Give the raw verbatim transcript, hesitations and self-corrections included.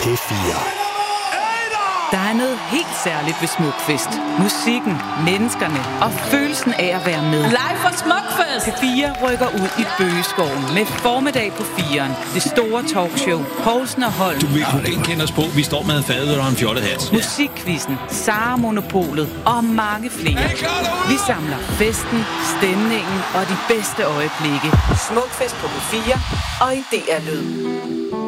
P fire. Der er noget helt særligt ved Smukfest. Musikken, menneskerne og følelsen af at være med. Live fra Smukfest! P fire rykker ud i Bøgeskoven med formiddag på firen. Det store talkshow. Poulsen og Holm. Du vil kunne ikke kende os på. Vi står med fadet og en fjollet hat. Musikquizzen, Sara Monopolet og mange flere. Vi samler festen, stemningen og de bedste øjeblikke. Smukfest på P fire og i D R Lyd.